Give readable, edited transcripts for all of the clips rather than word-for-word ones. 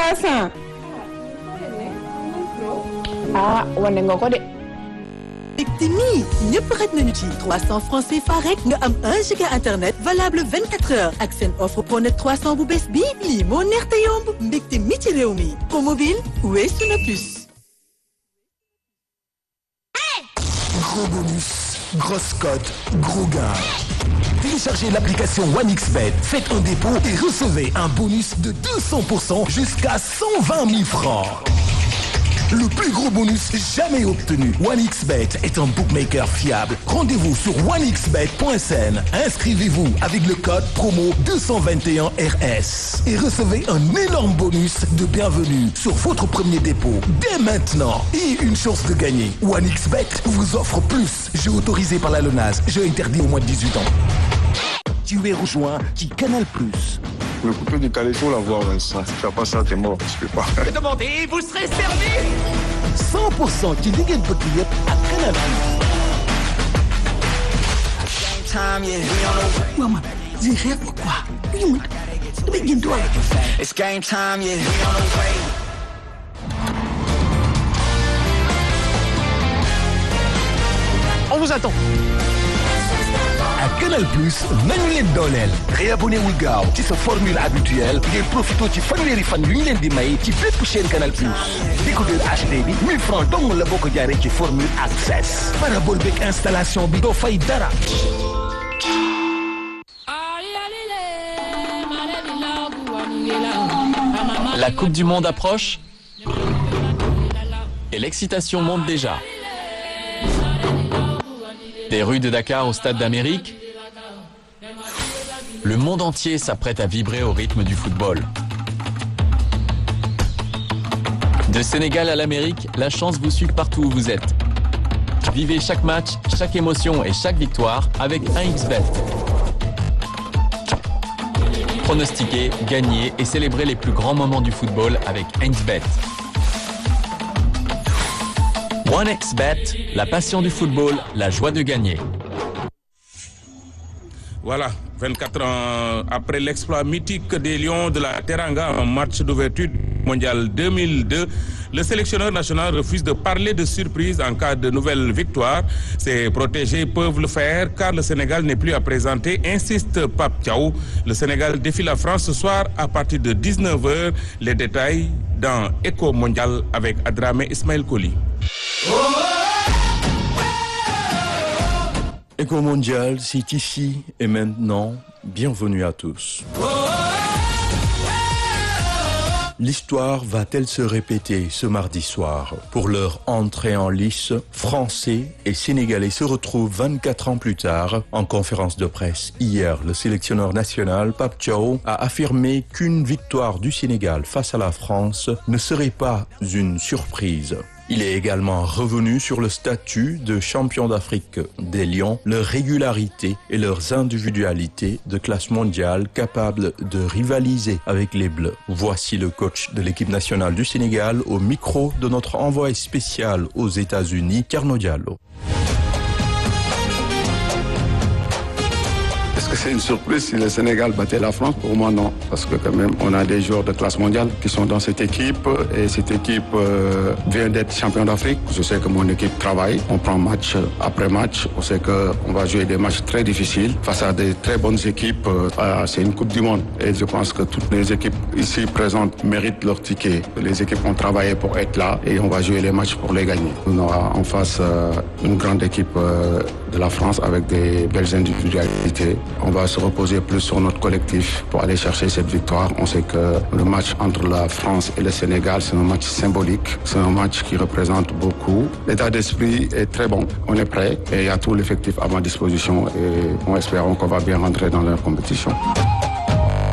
300. Ah wane nga ko de. Mbégte mi ñëpp xaj nañu ci 300 francs CFA rek nga am 1 giga internet valable 24 heures ak seen offre Pronet 300 bu bees bii lii moo neex te yomb mbégte mi ci réew mi Promobile weesu na plus. Gros bonus, grosse cote, gros gain. Téléchargez l'application OneXBet, faites un dépôt et recevez un bonus de 200% jusqu'à 120 000 francs. Le plus gros bonus jamais obtenu. OneXBet est un bookmaker fiable. Rendez-vous sur onexbet.sn. Inscrivez-vous avec le code promo 221RS et recevez un énorme bonus de bienvenue sur votre premier dépôt dès maintenant et une chance de gagner. OneXBet vous offre plus. Jeu autorisé par la LONASE. Jeu interdit au moins de 18 ans. Tu es rejoint qui Canal+. Le coupé du calais, il faut l'avoir, Vincent. Si tu fais pas ça, t'es mort. Je peux pas. Demandez, vous serez servi. 100% ci li ngeen bëgg yëpp ak Canal+. Maman, j'ai rêvé quoi? It's game time, yeah. On vous attend. ak Canal+, nañu leen dooleel. réabonné wul gaaw ci sa formule habituelle ngir profito ci fanweeri fan yu ñu leen di may ci bépp chaîne Canal+. décodeur HD bi 1000 francs dong la boo ko jaaree ci formule access. parabole beeg installation bi doo fay dara. La Coupe du Monde approche et l'excitation monte déjà. Des rues de Dakar au Stade d'Amérique, le monde entier s'apprête à vibrer au rythme du football. De Sénégal à l'Amérique, la chance vous suit partout où vous êtes. Vivez chaque match, chaque émotion et chaque victoire avec 1xBet. Pronostiquez, gagnez et célébrez les plus grands moments du football avec 1xBet. 1xBet, la passion du football, la joie de gagner. Voilà, 24 ans après l'exploit mythique des Lions de la Teranga en match d'ouverture mondial 2002, le sélectionneur national refuse de parler de surprise en cas de nouvelle victoire. Ses protégés peuvent le faire car le Sénégal n'est plus à présenter, insiste Pape Thiaw. Le Sénégal défie la France ce soir à partir de 19h. Les détails dans Éco Mondial avec Adramé Ismaël Koli. Éco Mondial, c'est ici et maintenant. Bienvenue à tous. L'histoire va-t-elle se répéter ce mardi soir? Pour leur entrée en lice, Français et Sénégalais se retrouvent 24 ans plus tard. En conférence de presse hier, le sélectionneur national Pape Thiaw a affirmé qu'une victoire du Sénégal face à la France ne serait pas une surprise. Il est également revenu sur le statut de champion d'Afrique des Lions, leur régularité et leurs individualités de classe mondiale capables de rivaliser avec les Bleus. Voici le coach de l'équipe nationale du Sénégal au micro de notre envoyé spécial aux États-Unis, Thierno Diallo. Est-ce que c'est une surprise si le Sénégal battait la France? Pour moi, non. Parce que quand même, on a des joueurs de classe mondiale qui sont dans cette équipe. Et cette équipe vient d'être champion d'Afrique. Je sais que mon équipe travaille. On prend match après match. On sait qu'on va jouer des matchs très difficiles face à des très bonnes équipes. C'est une Coupe du Monde. Et je pense que toutes les équipes ici présentes méritent leur ticket. Les équipes ont travaillé pour être là. Et on va jouer les matchs pour les gagner. On aura en face une grande équipe de la France avec des belles individualités. On va se reposer plus sur notre collectif pour aller chercher cette victoire. On sait que le match entre la France et le Sénégal, c'est un match symbolique. C'est un match qui représente beaucoup. L'état d'esprit est très bon. On est prêt et il y a tout l'effectif à ma disposition et nous espérons qu'on va bien rentrer dans leur compétition.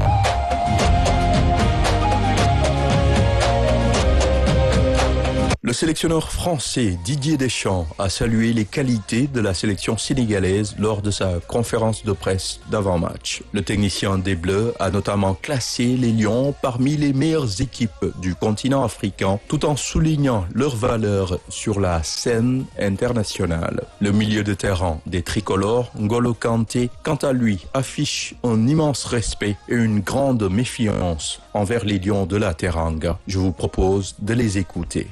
Le Le sélectionneur français Didier Deschamps a salué les qualités de la sélection sénégalaise lors de sa conférence de presse d'avant-match. Le technicien des Bleus a notamment classé les Lions parmi les meilleures équipes du continent africain, tout en soulignant leur valeur sur la scène internationale. Le milieu de terrain des tricolores, N'Golo Kanté, quant à lui, affiche un immense respect et une grande méfiance envers les Lions de la Teranga. Je vous propose de les écouter.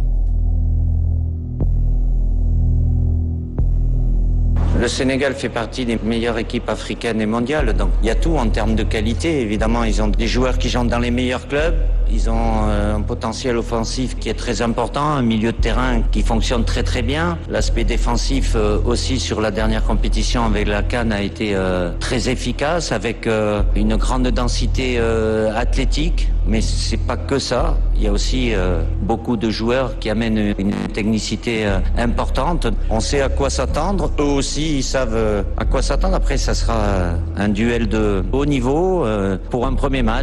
Le Sénégal fait partie des meilleures équipes africaines et mondiales, donc il y a tout en termes de qualité. Évidemment, ils ont des joueurs qui jouent dans les meilleurs clubs, ils ont un potentiel offensif qui est très important, un milieu de terrain qui fonctionne très très bien. L'aspect défensif aussi sur la dernière compétition avec la CAN a été très efficace, avec une grande densité athlétique. Mais c'est pas que ça, il y a aussi beaucoup de joueurs qui amènent une technicité importante. On sait à quoi s'attendre, eux aussi ils savent à quoi s'attendre. Après ça sera un duel de haut niveau pour un premier match.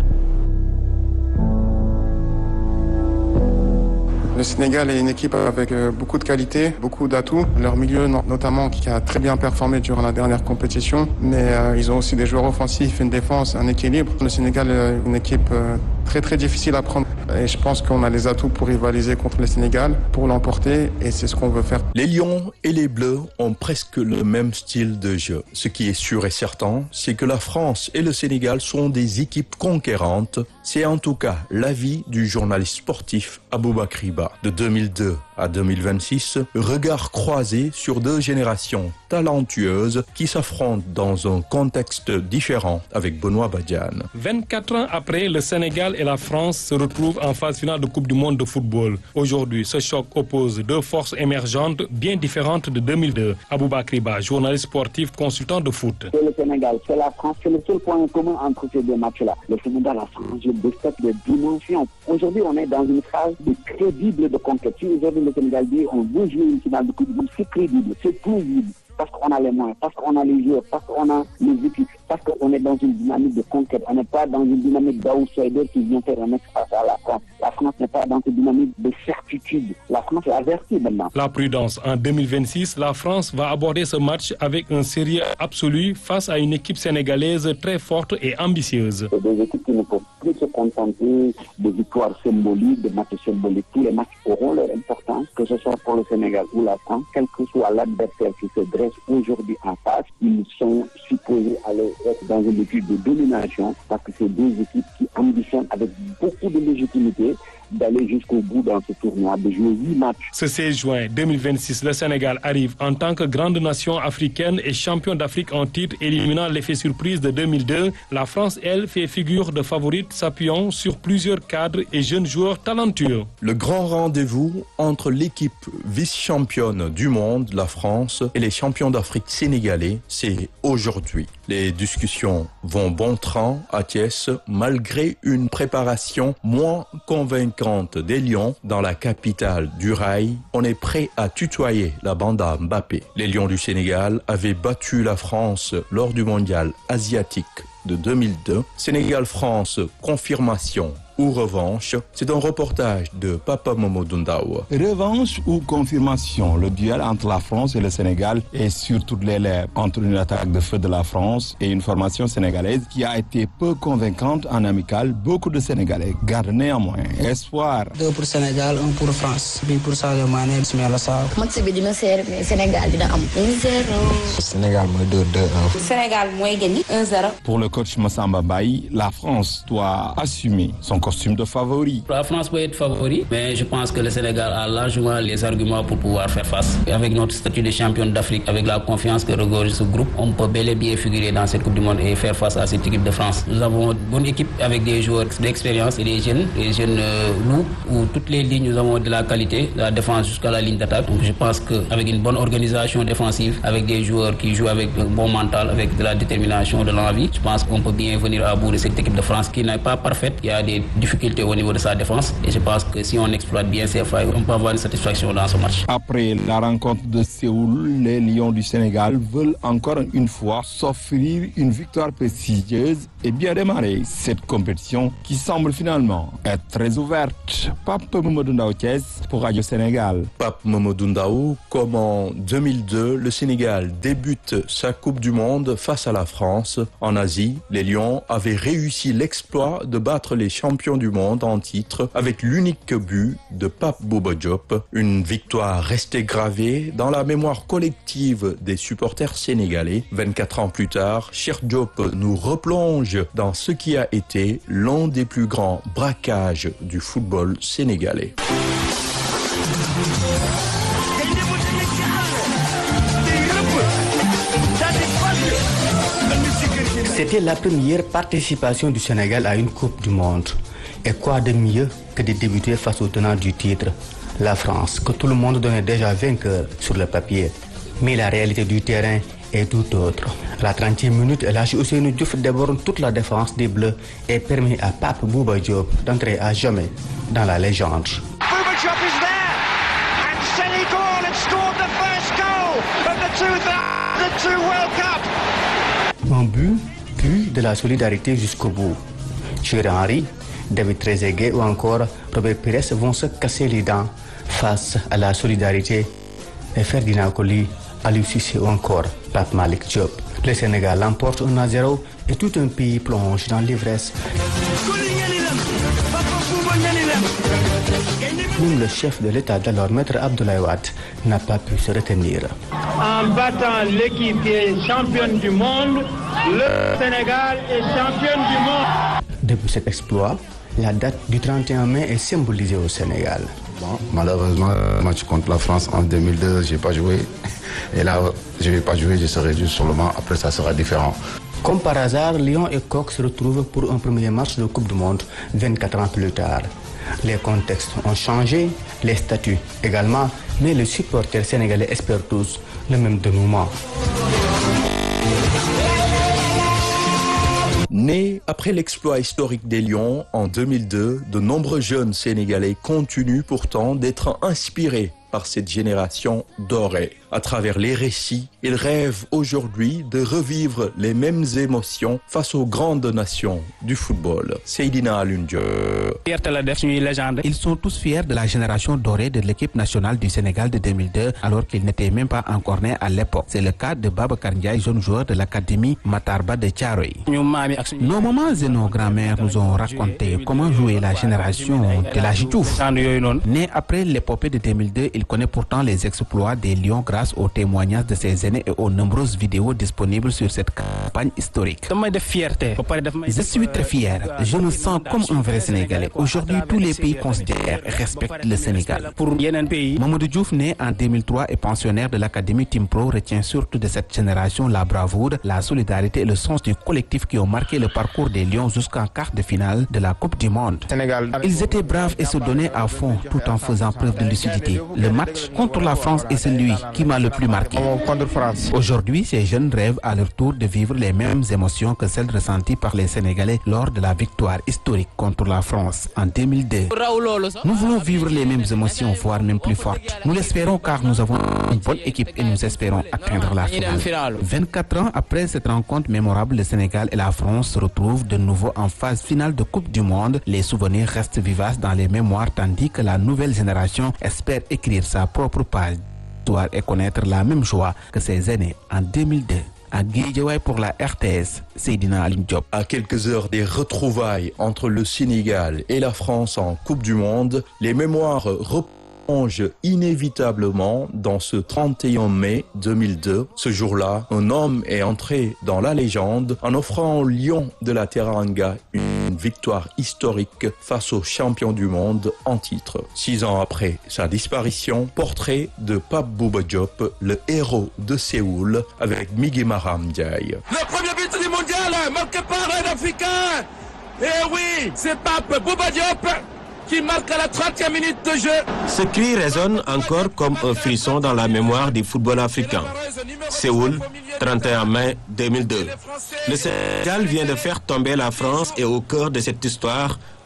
Le Sénégal est une équipe avec beaucoup de qualité, beaucoup d'atouts. Leur milieu notamment qui a très bien performé durant la dernière compétition. Mais ils ont aussi des joueurs offensifs, une défense, un équilibre. Le Sénégal est une équipe très très difficile à prendre. Et je pense qu'on a les atouts pour rivaliser contre le Sénégal, pour l'emporter. Et c'est ce qu'on veut faire. Les Lions et les Bleus ont presque le même style de jeu. Ce qui est sûr et certain, c'est que la France et le Sénégal sont des équipes conquérantes. C'est en tout cas l'avis du journaliste sportif Aboubakry Ba. De 2002 à 2026, regard croisé sur deux générations talentueuses qui s'affrontent dans un contexte différent avec Benoît Badiane. 24 ans après, le Sénégal et la France se retrouvent en phase finale de Coupe du Monde de football. Aujourd'hui, ce choc oppose deux forces émergentes bien différentes de 2002. Aboubakry Ba, journaliste sportif, consultant de foot. C'est le Sénégal, c'est la France, c'est le seul point commun entre ces deux matchs-là. Le Sénégal a changé de dimension. Aujourd'hui, on est dans une phase de crédible de conquête. Si aujourd'hui le Sénégal dit on veut jouer une finale de Coupe du Monde, c'est crédible, c'est plausible. Parce qu'on a les moyens, parce qu'on a les joueurs, parce qu'on a les équipes, parce qu'on est dans une dynamique de conquête. On n'est pas dans une dynamique d'outsider qui vient faire un match face à la France. La France n'est pas dans cette dynamique de certitude. La France est avertie maintenant. La prudence. En 2026, la France va aborder ce match avec un sérieux absolu face à une équipe sénégalaise très forte et ambitieuse. C'est des équipes qui ne peuvent plus se contenter de victoires symboliques, de matchs symboliques. Tous les matchs auront leur importance, que ce soit pour le Sénégal ou la France, quel que soit l'adversaire qui se dresse aujourd'hui en face, ils sont supposés aller être dans une équipe de domination parce que c'est deux équipes qui ambitionnent avec beaucoup de légitimité d'aller jusqu'au bout dans ce tournoi, de jouer 8 matchs. Ce 16 juin 2026, le Sénégal arrive en tant que grande nation africaine et champion d'Afrique en titre, éliminant l'effet surprise de 2002. La France, elle, fait figure de favorite, s'appuyant sur plusieurs cadres et jeunes joueurs talentueux. Le grand rendez-vous entre l'équipe vice-championne du monde, la France, et les champions d'Afrique sénégalais, c'est aujourd'hui. Les discussions vont bon train à Thiès, malgré une préparation moins convaincante des Lions dans la capitale du rail. On est prêt à tutoyer la bande à Mbappé. Les Lions du Sénégal avaient battu la France lors du mondial asiatique de 2002. Sénégal-France, confirmation ou revanche, c'est un reportage de Papa Mamadou Ndaw. Revanche ou confirmation, le duel entre la France et le Sénégal est sur toutes les lèvres, entre une attaque de feu de la France et une formation sénégalaise qui a été peu convaincante en amical. Beaucoup de Sénégalais gardent néanmoins espoir. 2 pour Sénégal, 1 pour France. 2 pour Sadio Mané, Bismillah Sarr. Match bi dina serré mais Sénégal dina am 1-0. Sénégal mooy 2-2-1. Sénégal mooy gagné 1-0. Pour le coach Massamba Baye, la France doit assumer son costume de favori. La France peut être favori, mais je pense que le Sénégal a largement les arguments pour pouvoir faire face. Avec notre statut de champion d'Afrique, avec la confiance que regorge ce groupe, on peut bel et bien figurer dans cette Coupe du Monde et faire face à cette équipe de France. Nous avons une bonne équipe avec des joueurs d'expérience et des jeunes loups, où toutes les lignes, nous avons de la qualité, de la défense jusqu'à la ligne d'attaque. Donc je pense qu'avec une bonne organisation défensive, avec des joueurs qui jouent avec un bon mental, avec de la détermination, de l'envie, je pense qu'on peut bien venir à bout de cette équipe de France qui n'est pas parfaite. Il y a des difficultés au niveau de sa défense. Et je pense que si on exploite bien ces failles, on peut avoir une satisfaction dans ce match. Après la rencontre de Séoul, les Lions du Sénégal veulent encore une fois s'offrir une victoire prestigieuse et bien démarrer cette compétition qui semble finalement être très ouverte. Pape Mamadou Ndao Thiès pour Radio Sénégal. Pape Mamadou Ndao, comme en 2002, le Sénégal débute sa Coupe du Monde face à la France. En Asie, les Lions avaient réussi l'exploit de battre les champions du monde en titre avec l'unique but de Pape Bouba Diop. Une victoire restée gravée dans la mémoire collective des supporters sénégalais. 24 ans plus tard, Cheikh Diop nous replonge dans ce qui a été l'un des plus grands braquages du football sénégalais. C'était la première participation du Sénégal à une Coupe du Monde. Et quoi de mieux que de débuter face au tenant du titre, la France, que tout le monde donnait déjà vainqueur sur le papier. Mais la réalité du terrain est tout autre. À la 30e minute, El Hadji Ousseynou Diouf déborde toute la défense des Bleus et permet à Pape Bouba Diop d'entrer à jamais dans la légende. Bouba Diop is there, and Senegal had scored the first goal of the 2002 World Cup. Un but, puis de la solidarité jusqu'au bout. Thierry Henry, David Trezeguet ou encore Robert Pires vont se casser les dents face à la solidarité et Ferdinand Coly, Aliou Cissé ou encore Pape Malick Diop. Le Sénégal l'emporte 1-0 et tout un pays plonge dans l'ivresse. Même le chef de l'État d'alors, Maître Abdoulaye Wade, n'a pas pu se retenir. En battant l'équipe qui est championne du monde, le Sénégal est championne du monde. Depuis cet exploit, la date du 31 mai est symbolisée au Sénégal. Bon, malheureusement, le match contre la France en 2002, je n'ai pas joué. Et là, je ne vais pas jouer, je serai juste sur le banc. Après, ça sera différent. Comme par hasard, Lyon et Coq se retrouvent pour un premier match de Coupe du Monde 24 ans plus tard. Les contextes ont changé, les statuts également, mais les supporters sénégalais espèrent tous le même dénouement. Né après l'exploit historique des Lions en 2002, de nombreux jeunes Sénégalais continuent pourtant d'être inspirés par cette génération dorée. À travers les récits, ils rêvent aujourd'hui de revivre les mêmes émotions face aux grandes nations du football. Seydina Alioune Diop. Ils sont tous fiers de la génération dorée de l'équipe nationale du Sénégal de 2002 alors qu'ils n'étaient même pas encore nés à l'époque. C'est le cas de Babacar Ndiaye, jeune joueur de l'académie Matarba de Thiaroye. Nos mamans et nos grands-mères nous ont raconté comment jouer la génération de la Diouf. Né après l'épopée de 2002, il connaît pourtant les exploits des Lions grâce aux témoignages de ses aînés et aux nombreuses vidéos disponibles sur cette campagne historique. Je suis très fier. Je me sens comme un vrai Sénégalais. Aujourd'hui, tous les pays considèrent et respectent le Sénégal. Mamadou Diouf, né en 2003 et pensionnaire de l'Académie Timpro, retient surtout de cette génération la bravoure, la solidarité et le sens du collectif qui ont marqué le parcours des Lions jusqu'en quart de finale de la Coupe du Monde. Ils étaient braves et se donnaient à fond tout en faisant preuve de lucidité. Le match contre la France est celui qui m'a le plus marqué. Aujourd'hui, ces jeunes rêvent à leur tour de vivre les mêmes émotions que celles ressenties par les Sénégalais lors de la victoire historique contre la France en 2002. Nous voulons vivre les mêmes émotions, voire même plus fortes. Nous l'espérons car nous avons une bonne équipe et nous espérons atteindre la finale. 24 ans après cette rencontre mémorable, le Sénégal et la France se retrouvent de nouveau en phase finale de Coupe du Monde. Les souvenirs restent vivaces dans les mémoires tandis que la nouvelle génération espère écrire sa propre page et connaître la même joie que ses aînés en 2002. À Guédiawaye pour la RTS, Seydina Alioune Diop. À quelques heures des retrouvailles entre le Sénégal et la France en Coupe du Monde, les mémoires replongent inévitablement dans ce 31 mai 2002. Ce jour-là, un homme est entré dans la légende en offrant aux Lions de la Teranga une victoire historique face aux champions du monde en titre. 6 ans après sa disparition, portrait de Pape Bouba Diop, le héros de Séoul, avec Migui Maram Ndiaye. Le premier but du mondial marqué par un Africain. Et oui, c'est Pape Bouba Diop qui marque à la 30e minute de jeu. Ce cri résonne encore comme un frisson dans la mémoire du football africain. Séoul, 31 mai 2002. Le Sénégal vient de faire tomber la France et au cœur de cette histoire,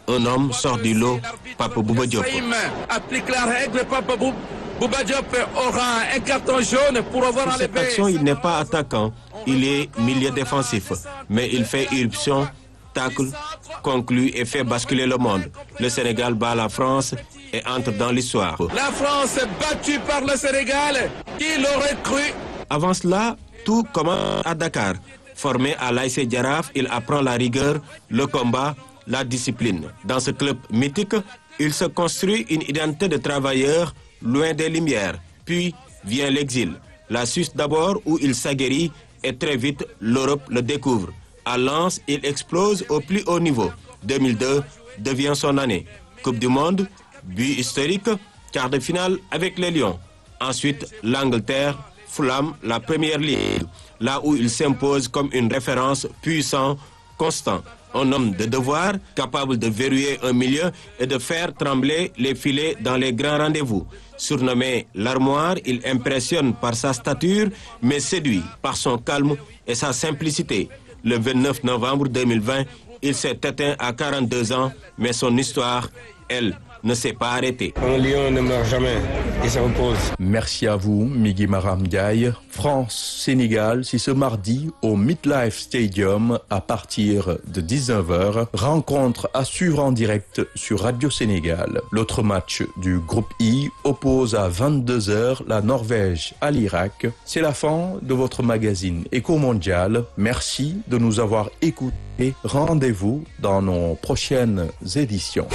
un homme sort du lot, Papa Bouba Diop. Applique la règle, Papa Bouba Diop aura un carton jaune pour avoir Pour cette action, il n'est pas attaquant, il est milieu défensif, mais il fait irruption, tacle, conclut et fait basculer le monde. Le Sénégal bat la France et entre dans l'histoire. La France est battue par le Sénégal, qui l'aurait cru? Avant cela, tout commence à Dakar. Formé à l'ASC Jaraaf, il apprend la rigueur, le combat, la discipline. Dans ce club mythique, il se construit une identité de travailleur loin des lumières. Puis vient l'exil. La Suisse d'abord, où il s'aguerrit, et très vite, l'Europe le découvre. À Lens, il explose au plus haut niveau. 2002 devient son année. Coupe du Monde, but historique, quart de finale avec les Lions. Ensuite, l'Angleterre, Fulham, la Première Ligue, là où il s'impose comme une référence puissant, constant. Un homme de devoir, capable de verrouiller un milieu et de faire trembler les filets dans les grands rendez-vous. Surnommé l'armoire, il impressionne par sa stature, mais séduit par son calme et sa simplicité. Le 29 novembre 2020, il s'est éteint à 42 ans, mais son histoire, elle, ne s'est pas arrêtée. Un lion ne meurt jamais, il se repose. Merci à vous, Migui Maram Ndiaye. France-Sénégal, c'est ce mardi au MetLife Stadium à partir de 19h. Rencontre à suivre en direct sur Radio Sénégal. L'autre match du groupe I oppose à 22h la Norvège à l'Irak. C'est la fin de votre magazine Éco Mondial. Merci de nous avoir écoutés. Rendez-vous dans nos prochaines éditions.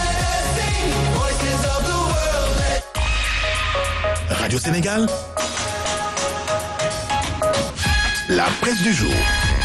Radio Sénégal, la presse du jour.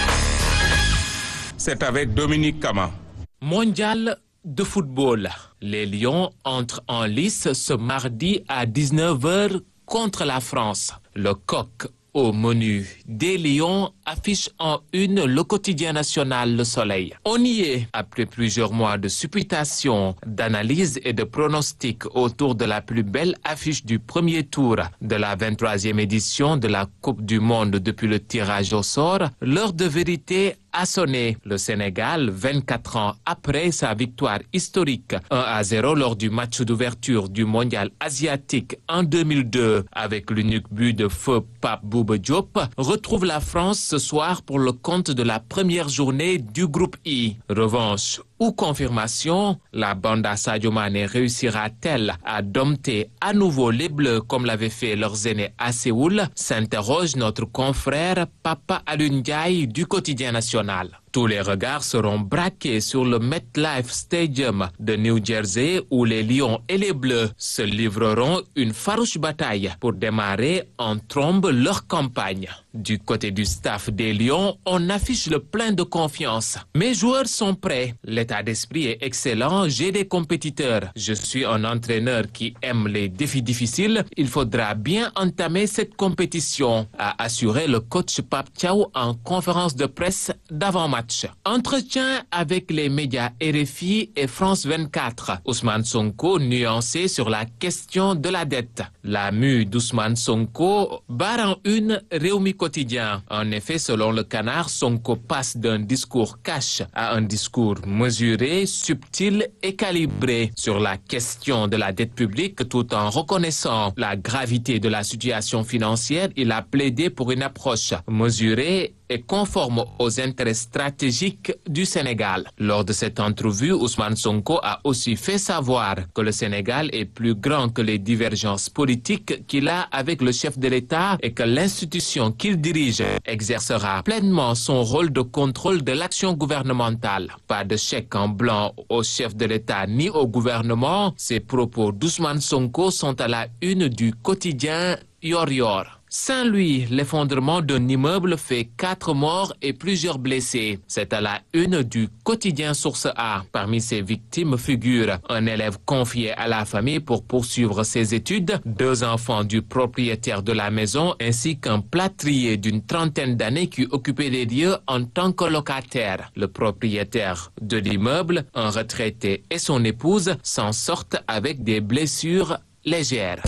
C'est avec Dominique Kama. Mondial de football. Les Lions entrent en lice ce mardi à 19h contre la France. Le coq au menu des Lions affiche en une le quotidien national Le Soleil. On y est après plusieurs mois de supputation, d'analyse et de pronostics autour de la plus belle affiche du premier tour de la 23e édition de la Coupe du Monde depuis le tirage au sort. L'heure de vérité a sonné. Le Sénégal, 24 ans après sa victoire historique 1-0 lors du match d'ouverture du mondial asiatique en 2002 avec l'unique but de feu Pape Bouba Diop, retrouve la France ce soir pour le compte de la première journée du groupe I. Revanche ou confirmation, la bande à Sadio Mané réussira-t-elle à dompter à nouveau les Bleus comme l'avaient fait leurs aînés à Séoul, s'interroge notre confrère Papa Alioune Ndiaye du quotidien national. Tous les regards seront braqués sur le MetLife Stadium de New Jersey où les Lions et les Bleus se livreront une farouche bataille pour démarrer en trombe leur campagne. Du côté du staff des Lions, on affiche le plein de confiance. Mes joueurs sont prêts. L'état d'esprit est excellent. J'ai des compétiteurs. Je suis un entraîneur qui aime les défis difficiles. Il faudra bien entamer cette compétition, a assuré le coach Pape Thiaw en conférence de presse d'avant-match. Entretien avec les médias RFI et France 24. Ousmane Sonko nuancé sur la question de la dette. La mue d'Ousmane Sonko barre en une Rewmi Quotidien. En effet, selon le Canard, Sonko passe d'un discours cash à un discours mesuré, subtil et calibré sur la question de la dette publique tout en reconnaissant la gravité de la situation financière. Il a plaidé pour une approche mesurée et conforme aux intérêts stratégiques du Sénégal. Lors de cette entrevue, Ousmane Sonko a aussi fait savoir que le Sénégal est plus grand que les divergences politiques qu'il a avec le chef de l'État et que l'institution qu'il dirige exercera pleinement son rôle de contrôle de l'action gouvernementale. Pas de chèque en blanc au chef de l'État ni au gouvernement. Ces propos d'Ousmane Sonko sont à la une du quotidien Yor Yor. Saint-Louis, l'effondrement d'un immeuble fait 4 morts et plusieurs blessés. C'est à la une du quotidien Source A. Parmi ces victimes figurent un élève confié à la famille pour poursuivre ses études, 2 enfants du propriétaire de la maison ainsi qu'un plâtrier d'une trentaine d'années qui occupait les lieux en tant que locataire. Le propriétaire de l'immeuble, un retraité et son épouse s'en sortent avec des blessures légères.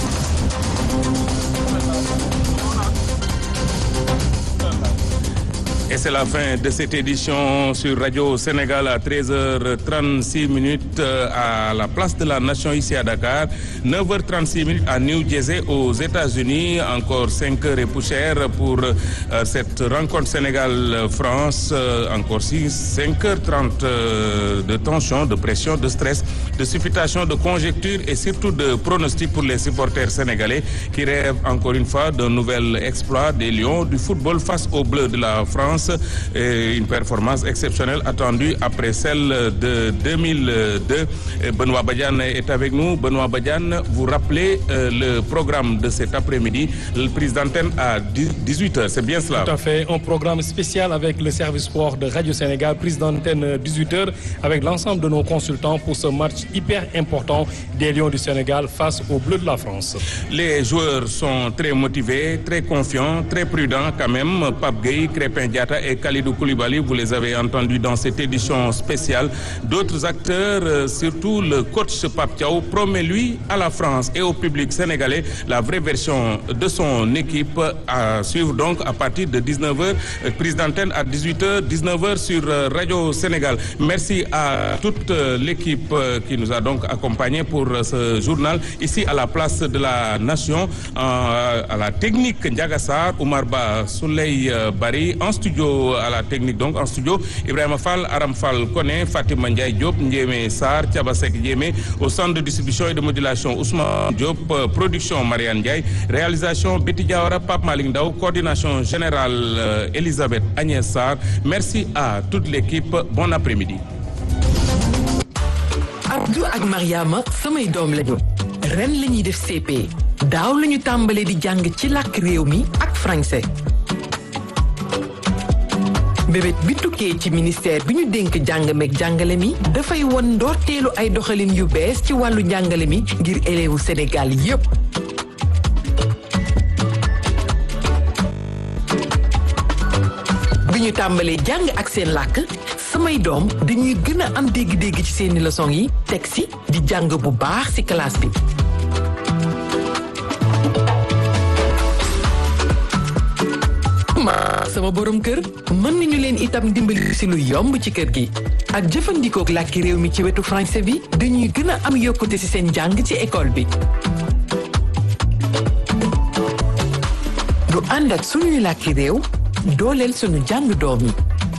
Et c'est la fin de cette édition sur Radio Sénégal à 13h36 à la place de la Nation ici à Dakar, 9h36 à New Jersey aux États-Unis, encore 5 heures et poussière pour cette rencontre Sénégal-France, encore 5h30 de tension, de pression, de stress, de supputation, de conjecture et surtout de pronostics pour les supporters sénégalais qui rêvent encore une fois d'un nouvel exploit des Lions du football face aux Bleus de la France. Et une performance exceptionnelle attendue après celle de 2002. Benoît Badiane est avec nous. Benoît Badiane, vous rappelez le programme de cet après-midi, le prise d'antenne à 18h, c'est bien cela? Tout à fait, un programme spécial avec le service sport de Radio Sénégal, prise d'antenne 18h avec l'ensemble de nos consultants pour ce match hyper important des Lions du Sénégal face aux Bleus de la France. Les joueurs sont très motivés, très confiants, très prudents quand même. Pape Gueye, Crépin Diatta et Khalidou Koulibaly, vous les avez entendus dans cette édition spéciale. D'autres acteurs, surtout le coach Pape Thiaw, promet lui à la France et au public sénégalais la vraie version de son équipe à suivre donc à partir de 19h, prise d'antenne à 18h, 19h sur Radio Sénégal. Merci à toute l'équipe qui nous a donc accompagnés pour ce journal ici à la place de la Nation, à la technique Ndiaga Sarr, Oumar Ba, Souley Bari, en studio à la technique donc en studio Ibrahima Fall, Aram Fall Koné, Fatima Ndiaye Diop, Ndiémé Sarr, Thiabasek Ndiémé, au centre de distribution et de modulation Ousmane Diop, production Marianne Ndiaye, réalisation Betty Diawara, Pape Malick Ndaw, coordination générale Elisabeth Agnès Sarr. Merci à toute l'équipe, bon après-midi. Abdou ak Mariama samay doom lañu ren la ñuy def CP daaw la ñu tàmbalee di jàng ci làkk réew mi ak français bébét bi tukkee ci ministère bi ñu dénk jàng meeg jàngale mi dafay won ndoorteelu ay doxalin yu bees ci wàllu njàngale mi ngir élèwu Sénégal yépp bi ñu tàmbalee jàng ak seen làkk samay doom dañuy gën a am dégg-dégg ci seeni leçon yi teg si di jàng bu baax ci classe bi sama borom kër mën nañu leen itam dimbali ci lu yomb ci kër gi ak jëfandikook làkki réew mi ci wetu français bi dañuy gën a am yokkute ci seen jàng ci école bi du ànd ak suñuy làkki réew dooleel suñu jàng doom yi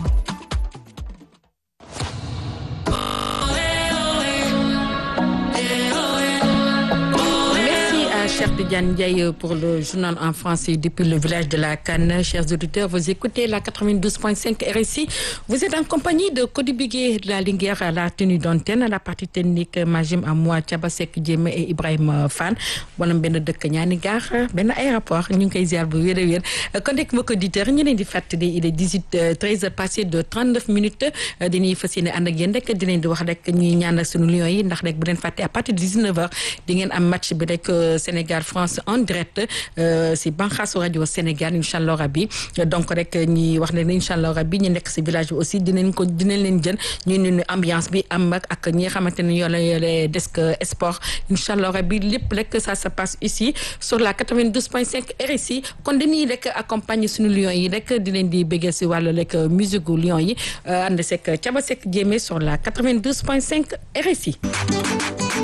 Cheikh Tidiane Ndiaye pour le journal en français depuis le village de la Canne. Chers auditeurs, vous écoutez la 92.5 RSI. Vous êtes en compagnie de Cody Bigué de la Linguère à la tenue d'antenne, à la partie technique Majim Amoua, Thiabasek Diémé et Ibrahim Fan. Bonam benn dëkk ñaani gaar benn aéroport ñu ngi koy ziar bu wér a wér kon rek mbokk auditeurs ñu leen di fàttali il est 13 passé de 39 minutes dañuy fas yéene ànd ak yéen rek dinañ di wax rek ñuy ñaanal sunu Lions yi ndax rek bu leen fàtte à partir de 19h di ngeen am match bi rek Sénégal France en direct si banxaasu rajo Sénégal incha allah rabbi donc rek ñi wax ne incha allah rabbi ñu nekk si village bi aussi dinañ leen jël ñu ne ambiance bi am ak ñi nga xamante ne yoo la desk sport incha allah rabbi lépp rek ça se passe ici sur la 92.5 RSI kon dañuy rek accompagner suñu Lions yi rek di leen di béggee si wàllu rek musique gu Lions yi ànd seeg Thiabasek Diémé sur la 92.5 RSI.